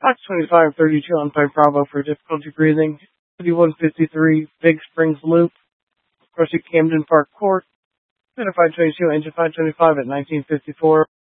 Fox 2532 on 5 Bravo for difficulty breathing. 5153 Big Springs Loop. Crossing Camden Park Court. Center 522, engine 525 at 1954.